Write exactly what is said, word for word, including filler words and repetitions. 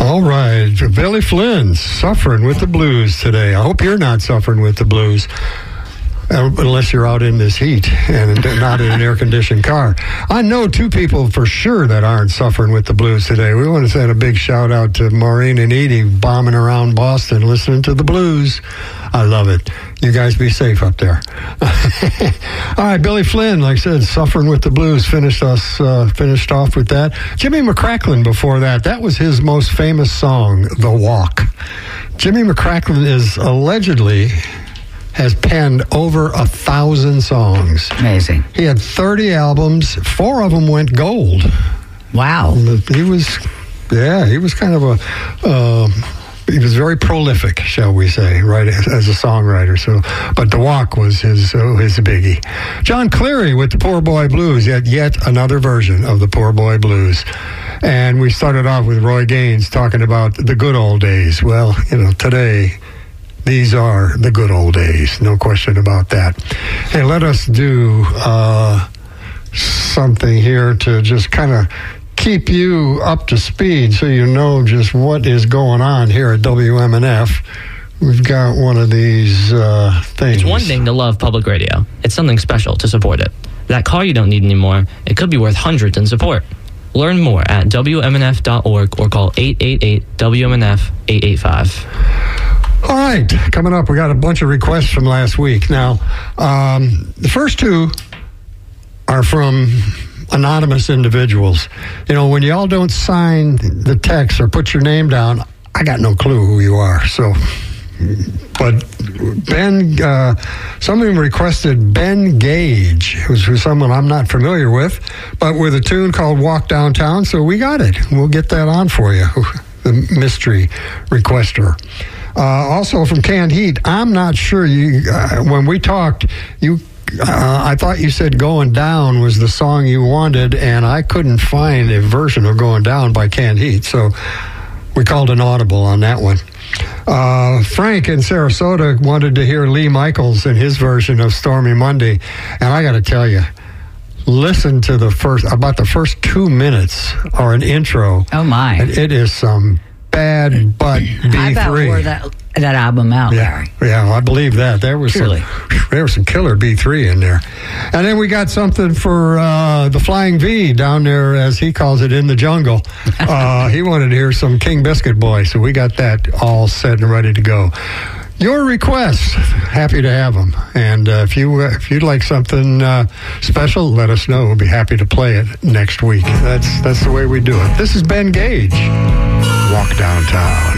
All right, Billy Flynn, suffering with the blues today. I hope you're not suffering with the blues. Uh, unless you're out in this heat and not in an air-conditioned car. I know two people for sure that aren't suffering with the blues today. We want to send a big shout-out to Maureen and Edie bombing around Boston listening to the blues. I love it. You guys be safe up there. All right, Billy Flynn, like I said, suffering with the blues, finished us, uh, finished off with that. Jimmy McCracklin before that, that was his most famous song, The Walk. Jimmy McCracklin is allegedly... has penned over a thousand songs. Amazing. He had thirty albums. Four of them went gold. Wow. He was, yeah, he was kind of a, uh, he was very prolific, shall we say, right, as a songwriter. So, but The Walk was his uh, his biggie. John Cleary with the Poor Boy Blues, yet yet another version of the Poor Boy Blues. And we started off with Roy Gaines talking about the good old days. Well, you know, today... these are the good old days, no question about that. Hey, let us do uh, something here to just kind of keep you up to speed so you know just what is going on here at W M N F. We've got one of these uh, things. It's one thing to love public radio. It's something special to support it. That car you don't need anymore, it could be worth hundreds in support. Learn more at W M N F dot org or call eight eight eight W M N F eight eight five. All right, coming up, we got a bunch of requests from last week. Now, um, the first two are from anonymous individuals. You know, when y'all don't sign the text or put your name down, I got no clue who you are. So, but Ben, uh, somebody requested Ben Gage, who's someone I'm not familiar with, but with a tune called Walk Downtown, so we got it. We'll get that on for you, the mystery requester. Uh, also from Canned Heat, I'm not sure you. Uh, when we talked, you, uh, I thought you said "Going Down" was the song you wanted, and I couldn't find a version of "Going Down" by Canned Heat, so we called an audible on that one. Uh, Frank in Sarasota wanted to hear Lee Michaels in his version of "Stormy Monday," and I got to tell you, listen to the first about the first two minutes or an intro. Oh my! And it is some. Bad but B three. I about wore that, that album out, yeah, Larry. Yeah, I believe that. There was Truly. some, there was some killer B three in there. And then we got something for uh, the Flying V down there, as he calls it, in the jungle. Uh, he wanted to hear some King Biscuit Boy, so we got that all set and ready to go. Your requests, happy to have them. And uh, if you uh, if you'd like something uh, special, let us know. We'll be happy to play it next week. That's that's the way we do it. This is Ben Gage. Walk Downtown.